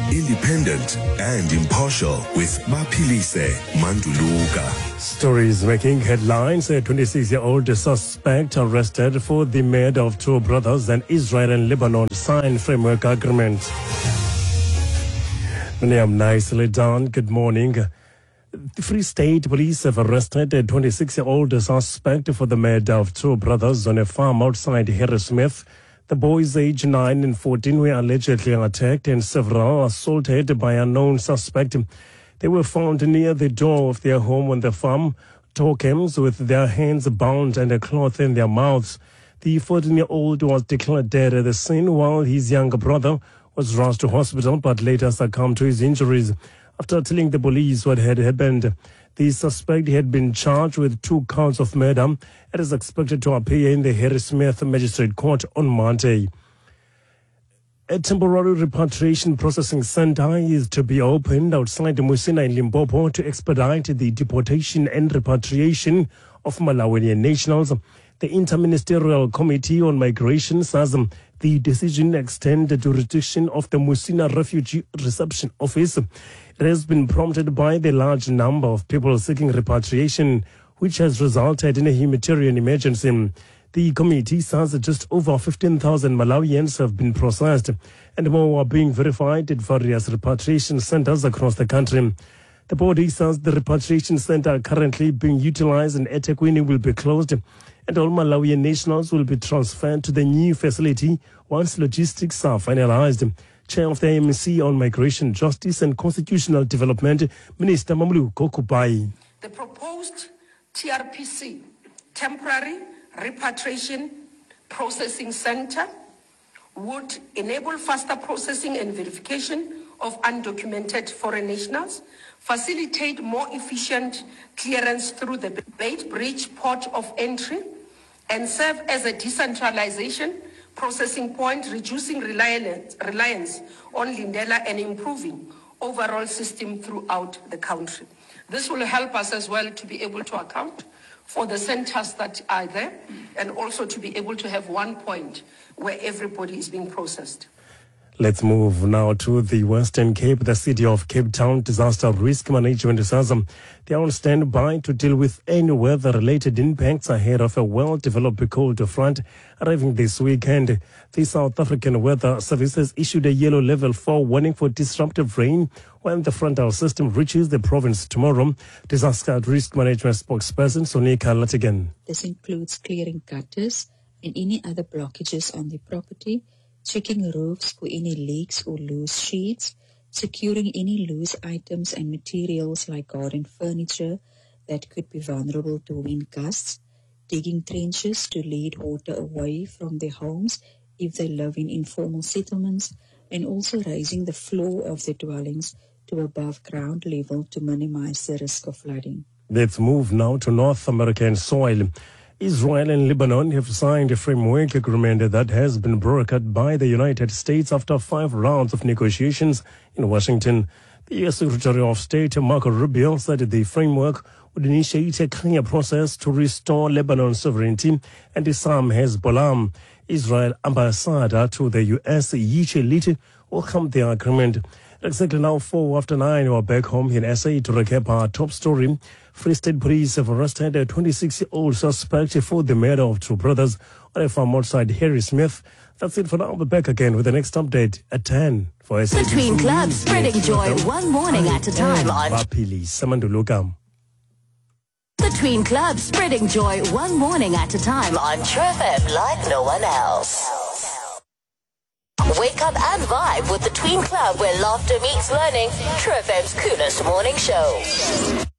independent and impartial with Maphilise Manduluka. Stories making headlines. A 26-year-old suspect arrested for the murder of two brothers and Israel and Lebanon signed framework agreement. Manyam nicely done. Good morning. The Free State Police have arrested a 26-year-old suspect for the murder of two brothers on a farm outside Harrismith. The boys aged 9 and 14 were allegedly attacked and several assaulted by a known suspect. They were found near the door of their home on the farm, Torkhems, with their hands bound and a cloth in their mouths. The 14-year-old was declared dead at the scene, while his younger brother was rushed to hospital but later succumbed to his injuries. After telling the police what had happened, the suspect had been charged with 2 counts of murder and is expected to appear in the Harrismith Magistrate Court on Monday. A temporary repatriation processing center is to be opened outside Musina in Limpopo to expedite the deportation and repatriation of Malawian nationals. The Interministerial Committee on Migration says the decision extends the jurisdiction of the Musina Refugee Reception Office. It has been prompted by the large number of people seeking repatriation, which has resulted in a humanitarian emergency. The committee says that just over 15,000 Malawians have been processed and more are being verified at various repatriation centers across the country. The body says the repatriation center currently being utilized in eThekwini will be closed and all Malawian nationals will be transferred to the new facility once logistics are finalized. Chair of the AMC on Migration, Justice and Constitutional Development, Minister Mamuluko Kupai. The proposed TRPC, Temporary Repatriation Processing Center, would enable faster processing and verification of undocumented foreign nationals, facilitate more efficient clearance through the Beitbridge port of entry, and serve as a decentralization processing point, reducing reliance on Lindela and improving overall system throughout the country. This will help us as well to be able to account for the centers that are there and also to be able to have one point where everybody is being processed. Let's move now to the Western Cape. The city of Cape Town Disaster Risk Management says they are on standby to deal with any weather-related impacts ahead of a well-developed cold front arriving this weekend. The South African Weather Service has issued a yellow level 4 warning for disruptive rain when the frontal system reaches the province tomorrow. Disaster Risk Management spokesperson Sonika Latigan. This includes clearing gutters and any other blockages on the property, checking roofs for any leaks or loose sheets, securing any loose items and materials like garden furniture that could be vulnerable to wind gusts, digging trenches to lead water away from their homes if they live in informal settlements, and also raising the floor of their dwellings to above ground level to minimize the risk of flooding. Let's move now to North American soil. Israel and Lebanon have signed a framework agreement that has been brokered by the United States after 5 rounds of negotiations in Washington. The U.S. Secretary of State Marco Rubio said the framework would initiate a clear process to restore Lebanon's sovereignty and disarm Hezbollah. Israel ambassador to the U.S. Yichel Liti welcomed the agreement. Exactly now 4 after 9, we're back home in SA to recap our top story. Free State Police have arrested a 26-year-old suspect for the murder of 2 brothers on a farm outside Harrismith. That's it for now. I'll be back again with the next update at 10 for SA. Between clubs, spreading joy one morning at a time on Maphilise Manduluka. Between clubs, spreading joy one morning at a time on True FM like no one else. Wake up and vibe with the Tween Club where laughter meets learning. True FM's coolest morning show.